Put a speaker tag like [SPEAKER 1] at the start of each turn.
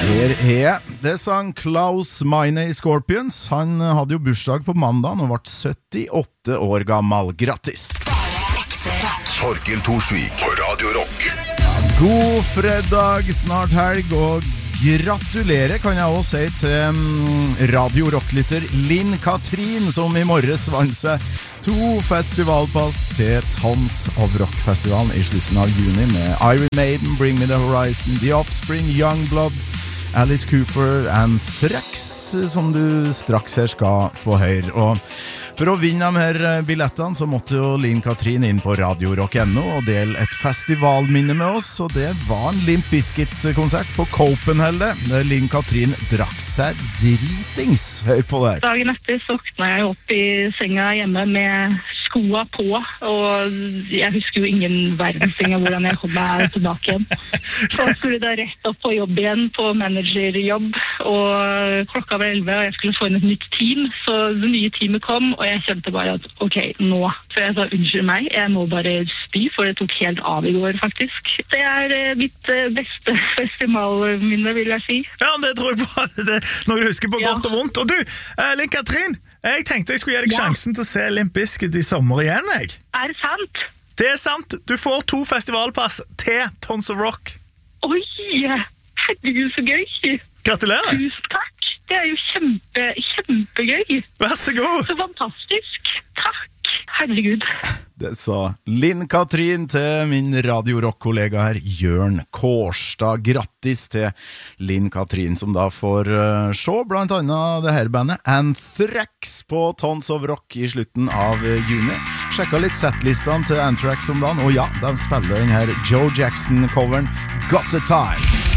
[SPEAKER 1] Det sang Klaus Meine i Scorpions. Han hadde jo bursdag på mandagen og ble 78 år gammel. Grattis!
[SPEAKER 2] Torkel Thorsvik på Radio Rock.
[SPEAKER 1] God fredag, snart helg, og gratulerer kan jeg også si til Radio Rock-lytter Linn Katrin, som i morges vant seg 2 festivalpass til Tons of Rock-festivalen i slutten av juni med Iron Maiden, Bring Me The Horizon, The Offspring, Youngblood, Alice Cooper and Thrax, som du straks her skal få høre. Og for å vinne de her billettene så måtte jo Linn Katrin inn på radiorock.no og dele et festivalminne med oss, og det var en Limp Bizkit-konsert på Copenhagen, der Linn Katrin drakk seg dritings. Hør på det her.
[SPEAKER 3] Dagen etter så våkna jeg opp i senga hjemme med skoa på, og jeg husker jo ingen verdens ting av hvordan jeg kom meg tilbake igjen. Så skulle da rett opp på jobb igjen, på managerjobb, og klokka var 11, og jeg skulle få inn et nytt team, så det nye teamet kom, og jeg kjente bare at, ok, nå. Så jeg sa, unnskyld meg, jeg må bare spy, for det tok helt av i går, faktisk. Det er mitt beste festivalminne, vil jeg si.
[SPEAKER 4] Ja, det tror jeg på. Det er noe du husker på godt og vondt. Og du, Linn Katrin, jeg tenkte jeg skulle gi deg sjansen til å se Limp Bizkit i sommer igjen, jeg.
[SPEAKER 3] Er det sant?
[SPEAKER 4] Det er sant. Du får 2 festivalpass til Tons of Rock.
[SPEAKER 3] Oi, herregud, så gøy.
[SPEAKER 4] Gratulerer.
[SPEAKER 3] Tusen takk. Det er jo kjempegøy.
[SPEAKER 4] Vær så god.
[SPEAKER 3] Så fantastisk. Takk. Herregud.
[SPEAKER 1] Det sa Linn Katrin til min Radio Rock-kollega her, Jørn Kårstad. Grattis til Linn Katrin, som da får se blant annet det her bandet Anthrax på Tons of Rock i slutten av juni. Sjekka litt setlistene til Anthrax om dagen, og ja, de spiller den her Joe Jackson-coveren Got the Time.